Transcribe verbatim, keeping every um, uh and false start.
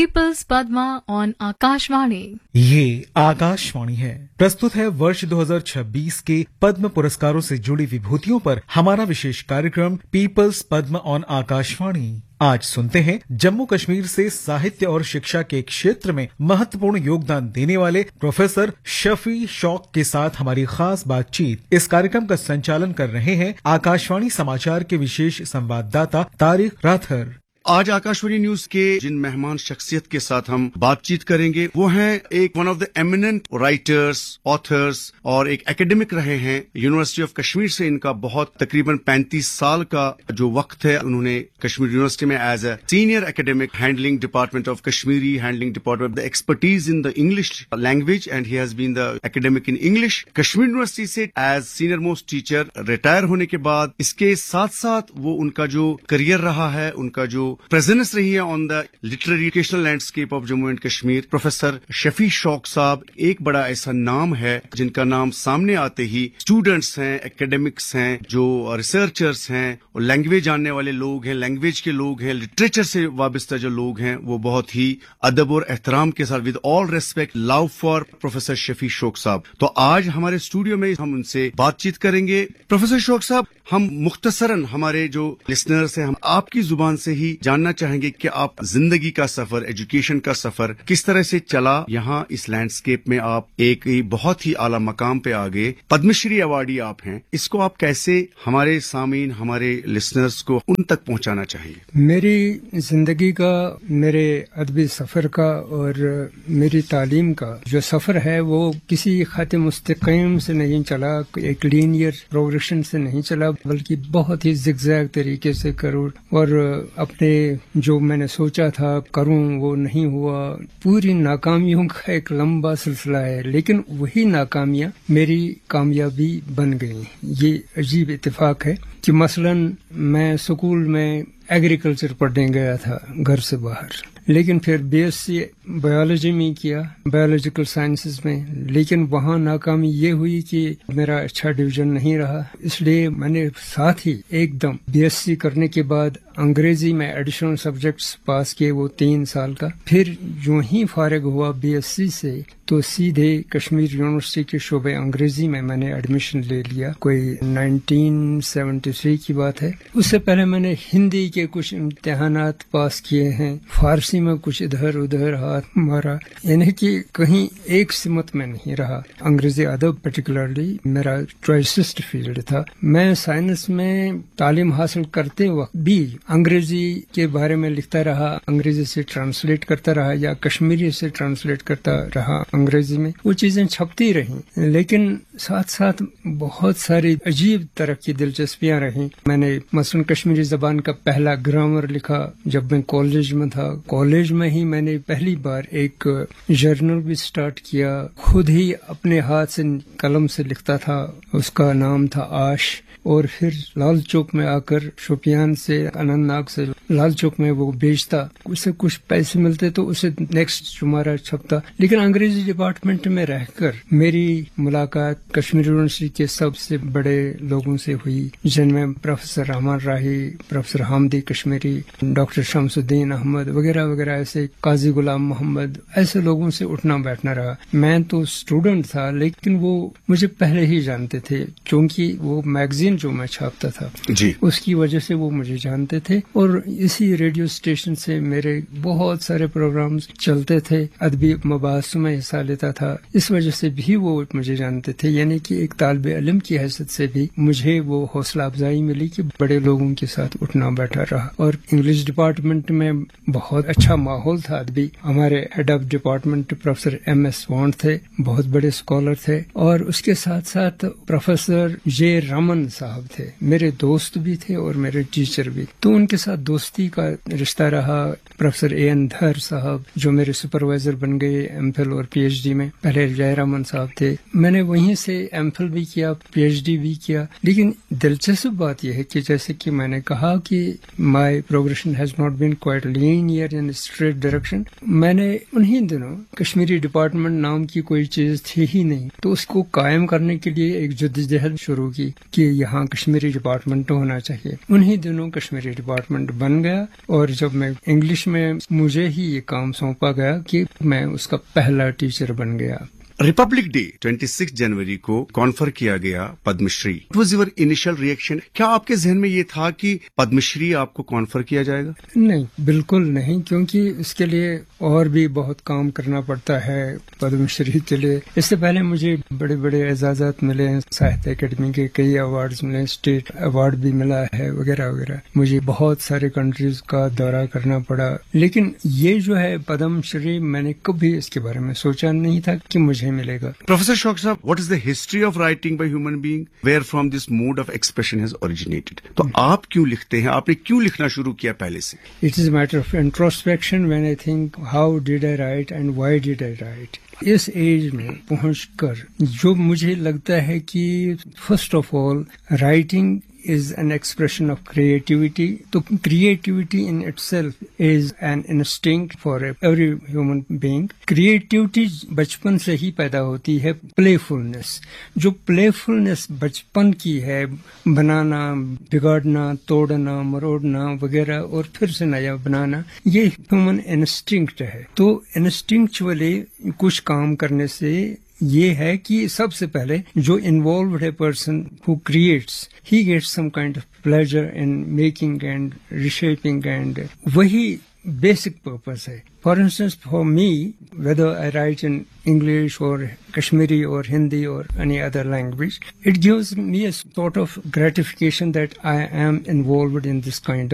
Peoples Padma on Akashvani. ये आकाशवाणी है। प्रस्तुत है वर्ष दो हज़ार छब्बीस के पद्म पुरस्कारों से जुड़ी विभूतियों पर हमारा विशेष कार्यक्रम पीपल्स पद्मा ऑन आकाशवाणी। आज सुनते हैं जम्मू कश्मीर से साहित्य और शिक्षा के क्षेत्र में महत्वपूर्ण योगदान देने वाले प्रोफेसर शफी शौक के साथ हमारी खास बातचीत। इस कार्यक्रम का संचालन कर रहे हैं आकाशवाणी समाचार के विशेष संवाददाता तारिक राथर। आज आकाशवाणी न्यूज के जिन मेहमान शख्सियत के साथ हम बातचीत करेंगे वो हैं एक one of the eminent writers, authors और एक एकेडमिक रहे हैं। यूनिवर्सिटी ऑफ कश्मीर से इनका बहुत तकरीबन पैंतीस साल का जो वक्त है, उन्होंने कश्मीर यूनिवर्सिटी में as a senior academic handling department of Kashmiri handling department the expertise in the English language and he has been the academic in English. Kashmir university से as senior most teacher retire होने के बाद इसके साथ साथ वो उनका जो करियर रहा है, उनका जो प्रेजेंस रही है on the literary educational landscape of Jammu and Kashmir, professor Shafi शौक साहब एक बड़ा ऐसा नाम है जिनका नाम सामने आते ही स्टूडेंट्स हैं, एकेडमिक्स हैं, जो रिसर्चर्स हैं और लैंग्वेज जानने वाले लोग हैं, लैंग्वेज के लोग हैं, लिटरेचर से वाबस्ता जो लोग हैं, वो बहुत ही अदब और एहतराम के साथ with all respect love for professor Shafi शौक साहब। तो आज हमारे स्टूडियो में हम उनसे बातचीत करेंगे। प्रोफेसर शौक साहब, हम मुख्तसरन हमारे जो लिसनर्स हैं, हम आपकी जुबान से ही जानना चाहेंगे कि आप जिंदगी का सफर, एजुकेशन का सफर किस तरह से चला। यहाँ इस लैंडस्केप में आप एक ही बहुत ही आला मकाम पे आ गए, पद्मश्री अवार्डी आप हैं। इसको आप कैसे हमारे सामीन, हमारे लिसनर्स को उन तक पहुँचाना चाहिए? मेरी जिंदगी का, मेरे अदबी सफर का और मेरी तालीम का जो सफर है वो किसी खत मुस्तकीम से नहीं चला, एक लीनियर प्रोग्रेशन से नहीं चला, बल्कि बहुत ही जिगजैग तरीके से करूँ और अपने जो मैंने सोचा था करूं वो नहीं हुआ। पूरी नाकामियों का एक लंबा सिलसिला है, लेकिन वही नाकामियां मेरी कामयाबी बन गई। ये अजीब इत्तेफाक है कि मसलन मैं स्कूल में एग्रीकल्चर पढ़ने गया था घर से बाहर, लेकिन फिर बीएससी बायोलॉजी में किया, बायोलॉजिकल साइंसेस में, लेकिन वहाँ नाकामी ये हुई कि मेरा अच्छा डिवीजन नहीं रहा। इसलिए मैंने साथ ही एकदम बीएससी करने के बाद अंग्रेजी में एडिशनल सब्जेक्ट्स पास किए, वो तीन साल का। फिर जो ही फारिग हुआ बीएससी से तो सीधे कश्मीर यूनिवर्सिटी के शोबे अंग्रेजी में मैंने एडमिशन ले लिया। कोई उन्नीस सौ तिहत्तर की बात है। उससे पहले मैंने हिंदी के कुछ इम्तिहानात पास किए हैं, फारसी में कुछ इधर उधर हाथ मारा, यानी कि कहीं एक सिमत में नहीं रहा। अंग्रेजी अदब पर्टिकुलरली मेरा चॉइसिस्ट फील्ड था। मैं साइंस में तालीम हासिल करते वक्त भी अंग्रेजी के बारे में लिखता रहा, अंग्रेजी से ट्रांसलेट करता रहा या कश्मीरी से ट्रांसलेट करता रहा अंग्रेजी में। वो चीजें छपती रहीं, लेकिन साथ साथ बहुत सारी अजीब तरह की दिलचस्पियां रहीं। मैंने मसलन कश्मीरी जबान का पहला ग्रामर लिखा जब मैं कॉलेज में था। कॉलेज में ही मैंने पहली बार एक जर्नल भी स्टार्ट किया, खुद ही अपने हाथ से कलम से लिखता था। उसका नाम था आश। और फिर लाल चौक में आकर शोपियान से, अनंतनाग से लाल चौक में वो बेचता, उससे कुछ पैसे मिलते तो उसे नेक्स्ट तुम्हारा छपता। लेकिन अंग्रेजी डिपार्टमेंट में रहकर मेरी मुलाकात कश्मीर यूनिवर्सिटी के सबसे बड़े लोगों से हुई, जिनमें प्रोफेसर रहमान राही, प्रोफेसर हामदी कश्मीरी, डॉक्टर शमसुद्दीन अहमद वगैरह वगैरह, ऐसे काजी गुलाम मोहम्मद, ऐसे लोगों से उठना बैठना रहा। मैं तो स्टूडेंट था, लेकिन वो मुझे पहले ही जानते थे, क्योंकि वो मैगजीन जो मैं छापता था जी, उसकी वजह से वो मुझे जानते थे। और इसी रेडियो स्टेशन से मेरे बहुत सारे प्रोग्राम्स चलते थे, अदबी मबाहस में हिस्सा लेता था, इस वजह से भी वो मुझे जानते थे। यानी कि एक तालिब इल्म की हैसियत से भी मुझे वो हौसला अफजाई मिली कि बड़े लोगों के साथ उठना बैठा रहा। और इंग्लिश डिपार्टमेंट में बहुत अच्छा माहौल था अदबी। हमारे head of department professor M S वॉन्ड थे, बहुत बड़े स्कॉलर थे। और उसके साथ साथ प्रोफेसर जे रमन साहब थे, मेरे दोस्त भी थे और मेरे टीचर भी, तो उनके साथ दोस्ती का रिश्ता रहा। प्रोफेसर ए एन धर साहब जो मेरे सुपरवाइजर बन गए एमफिल और पीएचडी में, पहले जयरामन साहब थे। मैंने वहीं से एमफिल भी किया, पीएचडी भी किया। लेकिन दिलचस्प बात यह है कि जैसे कि मैंने कहा कि my progression has not been quite linear in straight direction. मैंने उन्हीं दिनों कश्मीरी डिपार्टमेंट नाम की कोई चीज थी ही नहीं, तो उसको कायम करने के लिए एक जद्दोजहद शुरू की कि یہاں کشمیری ڈپارٹمنٹ ہونا چاہیے. انہی دنوں کشمیری ڈپارٹمنٹ بن گیا اور جب میں انگلش میں مجھے ہی یہ کام سونپا گیا کہ میں اس کا پہلا ٹیچر بن گیا. ریپبلک ڈے چھبیس جنوری کو کانفر کیا گیا Padma Shri. What was your initial reaction? کیا آپ کے ذہن میں یہ تھا کہ پدم شری آپ کو کانفر کیا جائے گا؟ نہیں، بالکل نہیں، کیونکہ اس کے لیے اور بھی بہت کام کرنا پڑتا ہے. پدم شری کے لیے اس سے پہلے مجھے بڑے بڑے اعزازات ملے ہیں، ساہتیہ اکیڈمی کے کئی ایوارڈز ملے، اسٹیٹ ایوارڈ بھی ملا ہے وغیرہ وغیرہ. مجھے بہت سارے کنٹریز کا دورہ کرنا پڑا، لیکن یہ جو ہے پدم شری میں نے کبھی اس کے بارے میں سوچا نہیں تھا کہ مجھے ملے گا. پروفیسر شوق صاحب, what is the history of writing by human being? Where from this mode of expression has originated? تو آپ کیوں لکھتے ہیں؟ آپ نے کیوں لکھنا شروع کیا پہلے سے؟ It is a matter of introspection when I think how did I write and why did I write. Us age میں پہنچ کر جو مجھے لگتا ہے کہ first of all writing is an expression of creativity. So creativity in itself is an instinct for every human being. Creativity بچپن سے ہی پیدا ہوتی ہے. playfulness, جو playfulness بچپن کی ہے، بنانا، بگاڑنا، توڑنا، مروڑنا وغیرہ اور پھر سے نیا بنانا، یہ human instinct ہے. تو instinctually کچھ کام کرنے سے یہ ہے کہ سب سے پہلے جو انوالوڈ ہے person who creates, he gets some kind of pleasure in making and ریشیپنگ، and وہی بیسک پرپز ہے. For instance for me whether I right in English اور کشمیری اور ہندی اور any other language, it gives me a sort of gratification that I am involved in this kind of